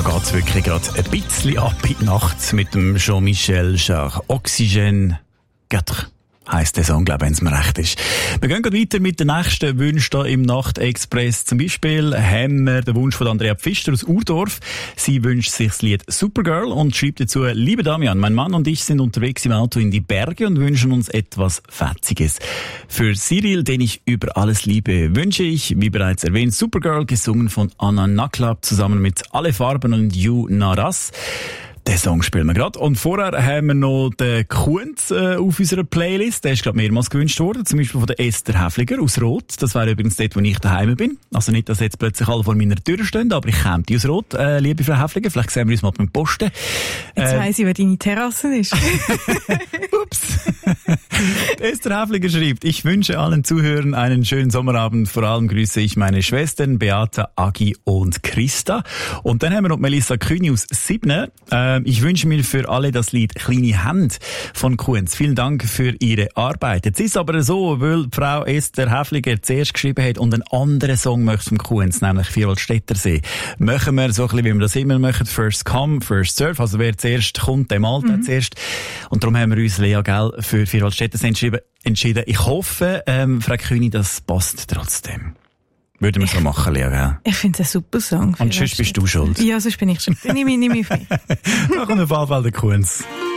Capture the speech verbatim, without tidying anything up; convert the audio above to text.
Da geht es wirklich gerade ein bisschen ab in die Nacht mit dem Jean-Michel Jarre. Oxygène quatre heisst der Song, glaube ich, wenn es mir recht ist. Wir gehen gerade weiter mit den nächsten Wünschen hier im Nachtexpress. Zum Beispiel haben wir den Wunsch von Andrea Pfister aus Urdorf. Sie wünscht sich das Lied Supergirl und schreibt dazu: Liebe Damian, mein Mann und ich sind unterwegs im Auto in die Berge und wünschen uns etwas Fetziges. Für Cyril, den ich über alles liebe, wünsche ich, wie bereits erwähnt, Supergirl, gesungen von Anna Naklab, zusammen mit Alle Farben und You Naras. Den Song spielen wir gerade. Und vorher haben wir noch den Kunz äh, auf unserer Playlist. Der ist gerade mehrmals gewünscht worden. Zum Beispiel von der Esther Häfliger aus Rot. Das wäre übrigens dort, wo ich daheim bin. Also nicht, dass jetzt plötzlich alle vor meiner Tür stehen, aber ich käme aus Rot, äh, liebe Frau Häfliger. Vielleicht sehen wir uns mal beim Posten. Jetzt äh, weiss ich, wer deine Terrasse ist. Ups. Esther Häfliger schreibt: Ich wünsche allen Zuhörern einen schönen Sommerabend. Vor allem grüße ich meine Schwestern Beata, Agi und Christa. Und dann haben wir noch Melissa Kühni aus Sibne. Äh, Ich wünsche mir für alle das Lied «Kleine Hände» von Kunz. Vielen Dank für Ihre Arbeit. Jetzt ist es aber so, weil Frau Esther Häfliger zuerst geschrieben hat und einen anderen Song möchte vom Kunz, nämlich «Vierwaldstättersee». Machen wir so ein bisschen, wie wir das immer machen, «First come, first serve». Also wer zuerst kommt, der malt mhm. zuerst. Und darum haben wir uns, Lea, gell, für «Vierwaldstättersee» entschieden. Ich hoffe, ähm, Frau Kühni, das passt trotzdem. Würden wir so machen, Lea, gell? Ich finde es ein super Song. Und sonst bist du schuld. Ja, sonst bin ich schuld. Nimm mich, nimm mich frei. Da kommt auf jeden Fall der Kunz.